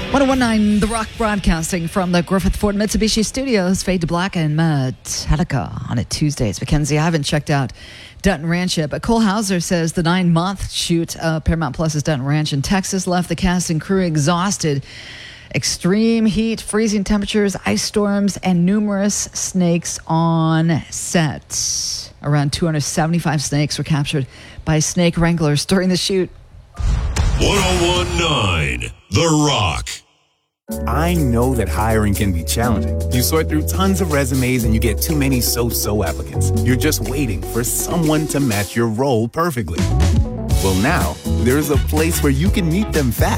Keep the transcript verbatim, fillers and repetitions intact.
ten nineteen The Rock broadcasting from the Griffith Ford Mitsubishi Studios. Fade to Black and Metallica on a Tuesday. It's Mackenzie. I haven't checked out Dutton Ranch yet, but Cole Hauser says the nine-month shoot of Paramount Plus's Dutton Ranch in Texas left the cast and crew exhausted. Extreme heat, freezing temperatures, ice storms, and numerous snakes on set. Around two hundred seventy-five snakes were captured by snake wranglers during the shoot. ten nineteen The Rock. I know that hiring can be challenging. You sort through tons of resumes and you get too many so-so applicants. You're just waiting for someone to match your role perfectly. Well, now, there's a place where you can meet them fast